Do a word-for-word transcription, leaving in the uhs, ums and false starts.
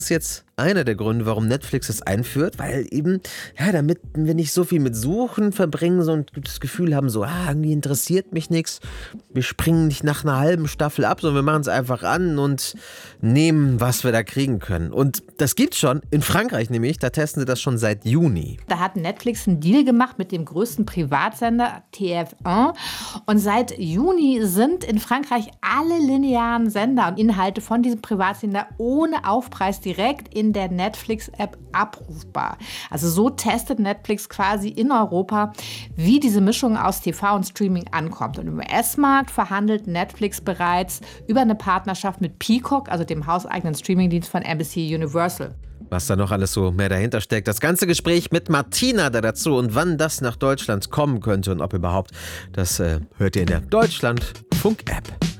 Das ist jetzt einer der Gründe, warum Netflix es einführt, weil eben, ja, damit wir nicht so viel mit Suchen verbringen, so ein das Gefühl haben, so, ah, irgendwie interessiert mich nichts. Wir springen nicht nach einer halben Staffel ab, sondern wir machen es einfach an und nehmen, was wir da kriegen können. Und das gibt's schon in Frankreich nämlich, da testen sie das schon seit Juni. Da hat Netflix einen Deal gemacht mit dem größten Privatsender T F eins und seit Juni sind in Frankreich alle linearen Sender und Inhalte von diesem Privatsender ohne Aufpreis direkt in der Netflix-App abrufbar. Also so testet Netflix quasi in Europa, wie diese Mischung aus T V und Streaming ankommt. Und im U S-Markt verhandelt Netflix bereits über eine Partnerschaft mit Peacock, also dem hauseigenen Streamingdienst von N B C Universal. Was da noch alles so mehr dahinter steckt. Das ganze Gespräch mit Martina da dazu und wann das nach Deutschland kommen könnte und ob überhaupt, das äh, hört ihr in der Deutschlandfunk-App.